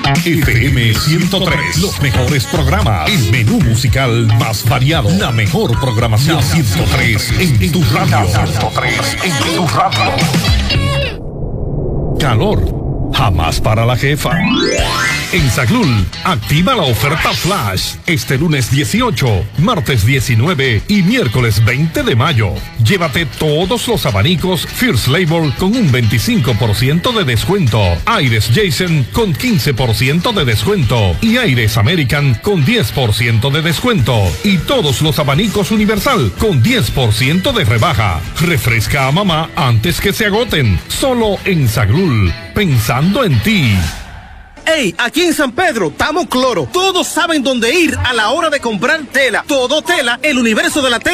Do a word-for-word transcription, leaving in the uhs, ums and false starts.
F M ciento tres, los mejores programas, el menú musical más variado, la mejor programación. ciento tres en tu radio. ciento tres en tu radio. Calor, jamás para la jefa. En Saglul, activa la oferta Flash este lunes dieciocho, martes diecinueve y miércoles veinte de mayo. Llévate todos los abanicos First Label con un veinticinco por ciento de descuento, Aires Jason con quince por ciento de descuento y Aires American con diez por ciento de descuento. Y todos los abanicos Universal con diez por ciento de rebaja. Refresca a mamá antes que se agoten. Solo en Saglul, pensando en ti. Hey, aquí en San Pedro, estamos cloro. Todos saben dónde ir a la hora de comprar tela. Todo Tela, el universo de la tela.